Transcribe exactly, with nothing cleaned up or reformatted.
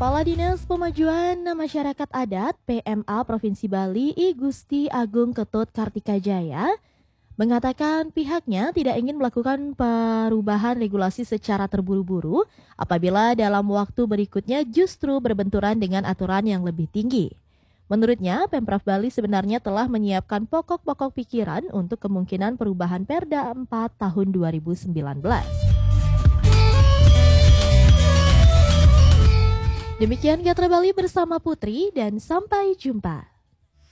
Kepala Dinas Pemajuan Masyarakat Adat P M A Provinsi Bali I Gusti Agung Ketut Kartikajaya mengatakan pihaknya tidak ingin melakukan perubahan regulasi secara terburu-buru apabila dalam waktu berikutnya justru berbenturan dengan aturan yang lebih tinggi. Menurutnya, Pemprov Bali sebenarnya telah menyiapkan pokok-pokok pikiran untuk kemungkinan perubahan Perda empat tahun dua ribu sembilan belas. Demikian Gatra Bali bersama Putri dan sampai jumpa.